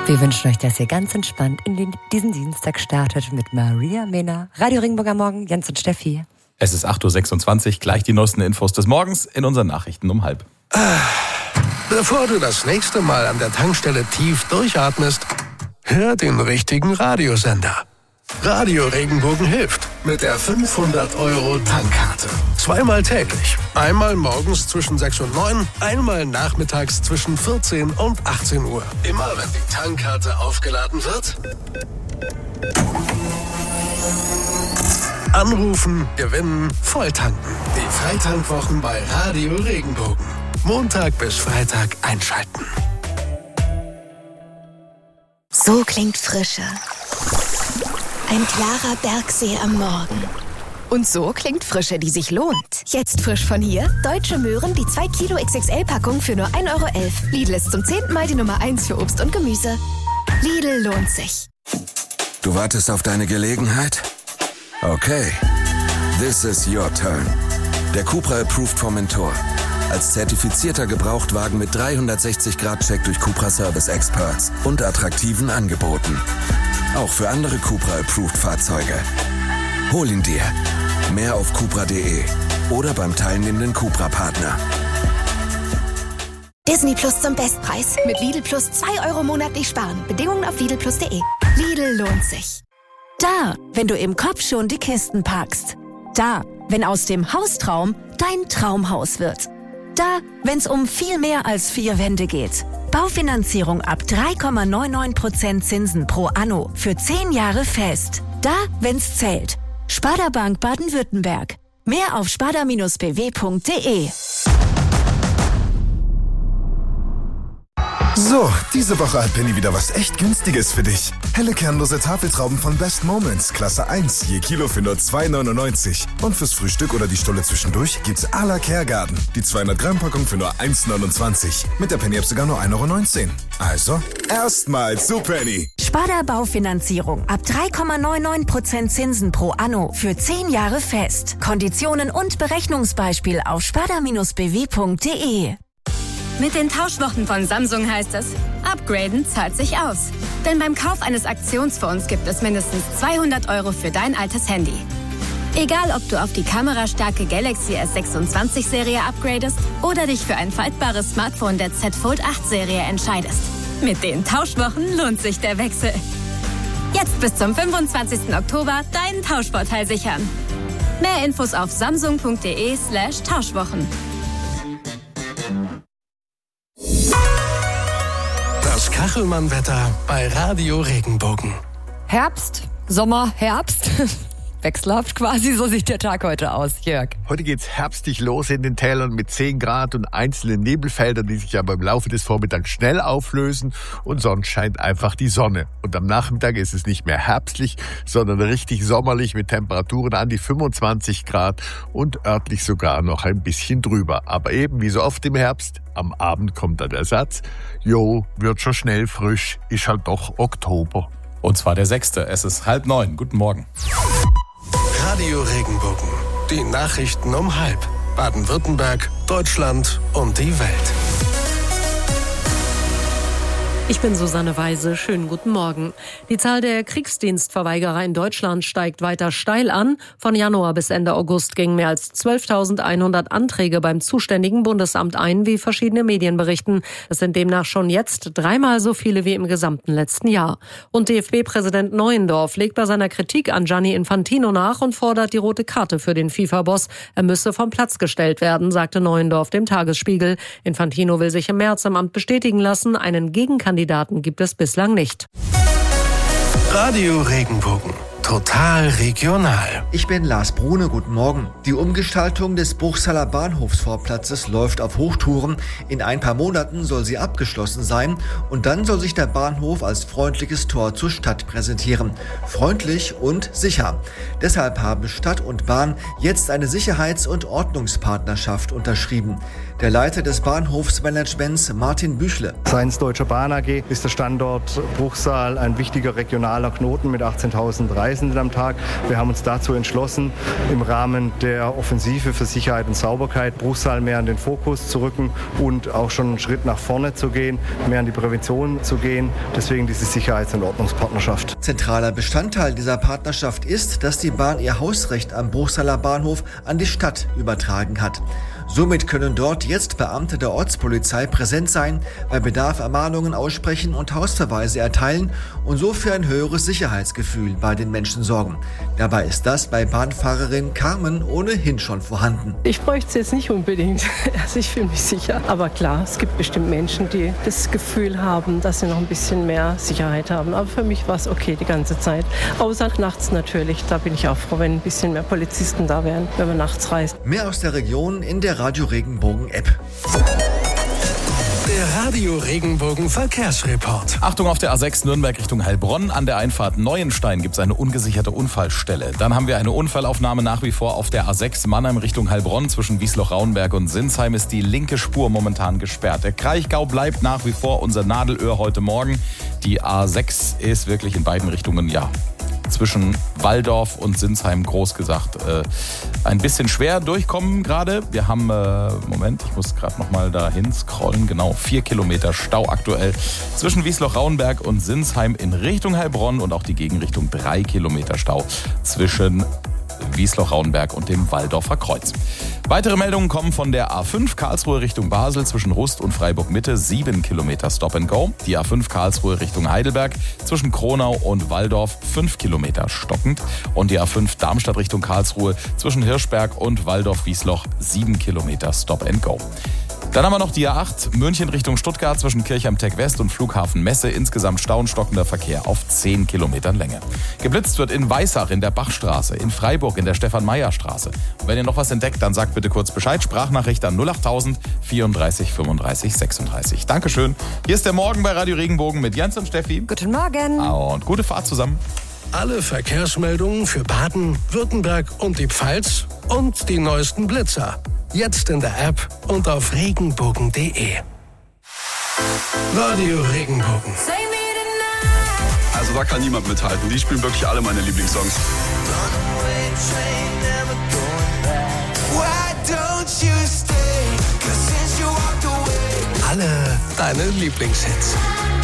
Wir wünschen euch, dass ihr ganz entspannt in diesen Dienstag startet mit Maria Mena, Radio Regenbogen am Morgen, Jens und Steffi. Es ist 8.26 Uhr, gleich die neuesten Infos des Morgens in unseren Nachrichten um 12:30. Bevor du das nächste Mal an der Tankstelle tief durchatmest, hör den richtigen Radiosender. Radio Regenbogen hilft mit der 500-Euro-Tankkarte. Zweimal täglich. Einmal morgens zwischen 6 und 9, einmal nachmittags zwischen 14 und 18 Uhr. Immer wenn die Tankkarte aufgeladen wird, anrufen, gewinnen, volltanken. Die Freitankwwochen bei Radio Regenbogen. Montag bis Freitag einschalten. So klingt Frische. Ein klarer Bergsee am Morgen. Und so klingt Frische, die sich lohnt. Jetzt frisch von hier: Deutsche Möhren, die 2 Kilo XXL-Packung für nur 1,11 Euro. Lidl ist zum 10. Mal die Nummer 1 für Obst und Gemüse. Lidl lohnt sich. Du wartest auf deine Gelegenheit? Okay. This is your turn. Der Cupra Approved Formentor. Als zertifizierter Gebrauchtwagen mit 360-Grad-Check durch Cupra Service Experts und attraktiven Angeboten. Auch für andere Cupra Approved Fahrzeuge. Hol ihn dir. Mehr auf cupra.de oder beim teilnehmenden Cupra-Partner. Disney Plus zum Bestpreis. Mit Lidl Plus 2 Euro monatlich sparen. Bedingungen auf lidlplus.de. Lidl lohnt sich. Da, wenn du im Kopf schon die Kisten packst. Da, wenn aus dem Haustraum dein Traumhaus wird. Da, wenn es um viel mehr als 4 Wände geht. Baufinanzierung ab 3,99% Zinsen pro Anno für 10 Jahre fest. Da, wenn's zählt. Sparda Bank Baden-Württemberg. Mehr auf sparda-bw.de. So, diese Woche hat Penny wieder was echt Günstiges für dich. Helle kernlose Tafeltrauben von Best Moments, Klasse 1, je Kilo für nur 2,99. Und fürs Frühstück oder die Stulle zwischendurch gibt's à la Kergarten. Die 200-Gramm-Packung für nur 1,29. Mit der Penny-App sogar nur 1,19 Euro. Also, erstmal zu Penny. Sparda Baufinanzierung ab 3,99% Zinsen pro Anno für 10 Jahre fest. Konditionen und Berechnungsbeispiel auf sparda-bw.de. Mit den Tauschwochen von Samsung heißt es, upgraden zahlt sich aus. Denn beim Kauf eines Aktionsfonds gibt es mindestens 200 Euro für dein altes Handy. Egal, ob du auf die kamerastarke Galaxy S26-Serie upgradest oder dich für ein faltbares Smartphone der Z Fold 8-Serie entscheidest. Mit den Tauschwochen lohnt sich der Wechsel. Jetzt bis zum 25. Oktober deinen Tauschvorteil sichern. Mehr Infos auf samsung.de/Tauschwochen. Das Kachelmann-Wetter bei Radio Regenbogen. Herbst, Sommer, Herbst. Wechselhaft quasi, so sieht der Tag heute aus, Jörg. Heute geht's herbstlich los in den Tälern mit 10 Grad und einzelnen Nebelfeldern, die sich aber im Laufe des Vormittags schnell auflösen, und sonst scheint einfach die Sonne. Und am Nachmittag ist es nicht mehr herbstlich, sondern richtig sommerlich mit Temperaturen an die 25 Grad und örtlich sogar noch ein bisschen drüber. Aber eben wie so oft im Herbst, am Abend kommt dann der Satz: Jo, wird schon schnell frisch, ist halt doch Oktober. Und zwar der 6. Es ist 8:30. Guten Morgen. Radio Regenbogen. Die Nachrichten um 12:30. Baden-Württemberg, Deutschland und die Welt. Ich bin Susanne Weise. Schönen guten Morgen. Die Zahl der Kriegsdienstverweigerer in Deutschland steigt weiter steil an. Von Januar bis Ende August gingen mehr als 12.100 Anträge beim zuständigen Bundesamt ein, wie verschiedene Medien berichten. Es sind demnach schon jetzt 3-mal so viele wie im gesamten letzten Jahr. Und DFB-Präsident Neuendorf legt bei seiner Kritik an Gianni Infantino nach und fordert die rote Karte für den FIFA-Boss. Er müsse vom Platz gestellt werden, sagte Neuendorf dem Tagesspiegel. Infantino will sich im März im Amt bestätigen lassen. Einen Gegenkandidaten gibt es bislang nicht. Radio Regenbogen. Total regional. Ich bin Lars Brune, guten Morgen. Die Umgestaltung des Bruchsaler Bahnhofsvorplatzes läuft auf Hochtouren. In ein paar Monaten soll sie abgeschlossen sein und dann soll sich der Bahnhof als freundliches Tor zur Stadt präsentieren. Freundlich und sicher. Deshalb haben Stadt und Bahn jetzt eine Sicherheits- und Ordnungspartnerschaft unterschrieben. Der Leiter des Bahnhofsmanagements, Martin Büchle. Seitens Deutsche Bahn AG ist der Standort Bruchsal ein wichtiger regionaler Knoten mit 18.000 Reisenden. Reisenden am Tag. Wir haben uns dazu entschlossen, im Rahmen der Offensive für Sicherheit und Sauberkeit Bruchsal mehr in den Fokus zu rücken und auch schon einen Schritt nach vorne zu gehen, mehr in die Prävention zu gehen. Deswegen diese Sicherheits- und Ordnungspartnerschaft. Zentraler Bestandteil dieser Partnerschaft ist, dass die Bahn ihr Hausrecht am Bruchsaler Bahnhof an die Stadt übertragen hat. Somit können dort jetzt Beamte der Ortspolizei präsent sein, bei Bedarf Ermahnungen aussprechen und Hausverweise erteilen und so für ein höheres Sicherheitsgefühl bei den Menschen sorgen. Dabei ist das bei Bahnfahrerin Carmen ohnehin schon vorhanden. Ich bräuchte es jetzt nicht unbedingt, also ich fühle mich sicher. Aber klar, es gibt bestimmt Menschen, die das Gefühl haben, dass sie noch ein bisschen mehr Sicherheit haben. Aber für mich war es okay die ganze Zeit. Außer nachts natürlich, da bin ich auch froh, wenn ein bisschen mehr Polizisten da wären, wenn man nachts reist. Mehr aus der Region in der Radio Regenbogen App. Der Radio Regenbogen Verkehrsreport. Achtung auf der A6 Nürnberg Richtung Heilbronn. An der Einfahrt Neuenstein gibt es eine ungesicherte Unfallstelle. Dann haben wir eine Unfallaufnahme nach wie vor auf der A6 Mannheim Richtung Heilbronn. Zwischen Wiesloch-Rauenberg und Sinsheim ist die linke Spur momentan gesperrt. Der Kraichgau bleibt nach wie vor unser Nadelöhr heute Morgen. Die A6 ist wirklich in beiden Richtungen, zwischen Walldorf und Sinsheim, groß gesagt, ein bisschen schwer durchkommen gerade. Wir haben, ich muss gerade nochmal dahin scrollen, genau, 4 Kilometer Stau aktuell zwischen Wiesloch-Rauenberg und Sinsheim in Richtung Heilbronn und auch die Gegenrichtung 3 Kilometer Stau zwischen Wiesloch-Rauenberg und dem Walldorfer Kreuz. Weitere Meldungen kommen von der A5 Karlsruhe Richtung Basel zwischen Rust und Freiburg-Mitte, 7 Kilometer Stop and Go. Die A5 Karlsruhe Richtung Heidelberg zwischen Kronau und Walldorf, 5 Kilometer stockend. Und die A5 Darmstadt Richtung Karlsruhe zwischen Hirschberg und Walldorf-Wiesloch, 7 Kilometer Stop and Go. Dann haben wir noch die A8 München Richtung Stuttgart zwischen Kirchheim Tech West und Flughafen Messe. Insgesamt stauenstockender Verkehr auf 10 Kilometern Länge. Geblitzt wird in Weissach in der Bachstraße, in Freiburg in der Stefan-Meyer-Straße. Und wenn ihr noch was entdeckt, dann sagt bitte kurz Bescheid. Sprachnachricht an 08000 34 35 36. Dankeschön. Hier ist der Morgen bei Radio Regenbogen mit Jens und Steffi. Guten Morgen. Und gute Fahrt zusammen. Alle Verkehrsmeldungen für Baden, Württemberg und die Pfalz und die neuesten Blitzer. Jetzt in der App und auf regenbogen.de. Radio Regenbogen. Also da kann niemand mithalten. Die spielen wirklich alle meine Lieblingssongs. Alle deine Lieblingshits.